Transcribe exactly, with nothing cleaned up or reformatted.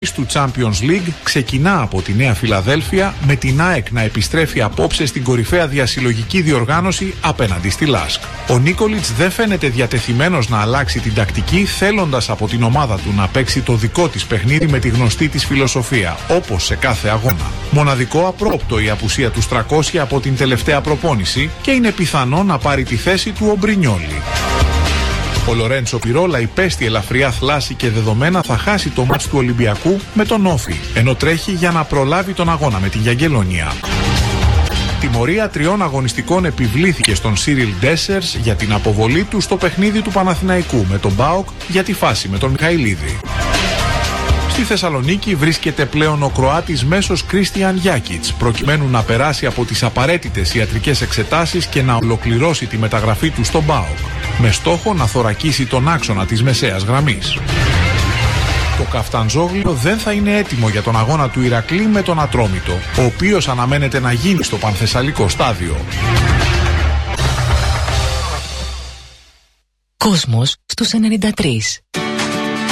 του Champions League ξεκινά από τη Νέα Φιλαδέλφια, με την ΑΕΚ να επιστρέφει απόψε στην κορυφαία διασυλλογική διοργάνωση απέναντι στη Λάσκ. Ο Νίκολιτς δεν φαίνεται διατεθειμένος να αλλάξει την τακτική, θέλοντας από την ομάδα του να παίξει το δικό της παιχνίδι με τη γνωστή της φιλοσοφία, όπως σε κάθε αγώνα. Μοναδικό απρόπτο η απουσία του Στρακόσια από την τελευταία προπόνηση και είναι πιθανό να πάρει τη θέση του ο Μπρινιόλι. Ο Λορέντσο Πιρόλα υπέστη ελαφριά θλάση και δεδομένα θα χάσει το μάτς του Ολυμπιακού με τον Όφι, ενώ τρέχει για να προλάβει τον αγώνα με την Γιαγγελονία. Τιμωρία τριών αγωνιστικών επιβλήθηκε στον Σίριλ Ντέσσερς για την αποβολή του στο παιχνίδι του Παναθηναϊκού με τον ΠΑΟΚ για τη φάση με τον Μιχαηλίδη. Στη Θεσσαλονίκη βρίσκεται πλέον ο Κροάτης μέσος Κρίστιαν Γιάκιτς, προκειμένου να περάσει από τις απαραίτητες ιατρικές εξετάσεις και να ολοκληρώσει τη μεταγραφή του στον ΠΑΟΚ, με στόχο να θωρακίσει τον άξονα της μεσαίας γραμμής. Το Καφταντζόγλιο δεν θα είναι έτοιμο για τον αγώνα του Ηρακλή με τον Ατρόμητο, ο οποίος αναμένεται να γίνει στο πανθεσσαλικό στάδιο. Κόσμος στους ενενήντα τρία.